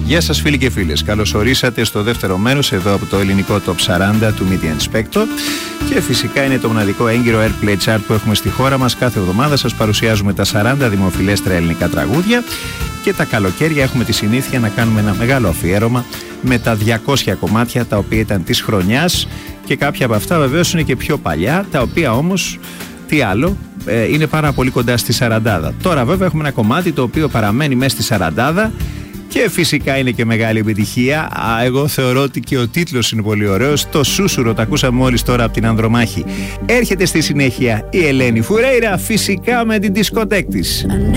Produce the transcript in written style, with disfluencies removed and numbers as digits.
Γεια σας φίλοι και φίλες, καλώς ορίσατε στο δεύτερο μέρος εδώ από το ελληνικό Top 40 του Media Inspector και φυσικά είναι το μοναδικό έγκυρο Airplay Chart που έχουμε στη χώρα μας. Κάθε εβδομάδα σας παρουσιάζουμε τα 40 δημοφιλέστερα ελληνικά τραγούδια και τα καλοκαίρια έχουμε τη συνήθεια να κάνουμε ένα μεγάλο αφιέρωμα με τα 200 κομμάτια τα οποία ήταν της χρονιάς και κάποια από αυτά βεβαίως είναι και πιο παλιά, τα οποία όμως τι άλλο, είναι πάρα πολύ κοντά στη σαραντάδα. Τώρα βέβαια έχουμε ένα κομμάτι το οποίο παραμένει μέσα στη σαραντάδα και φυσικά είναι και μεγάλη επιτυχία. Εγώ θεωρώ ότι και ο τίτλος είναι πολύ ωραίος. Το Σούσουρο, το ακούσαμε μόλις τώρα από την Ανδρομάχη. Έρχεται στη συνέχεια η Ελένη Φουρέιρα, φυσικά με την δισκοτέκ της.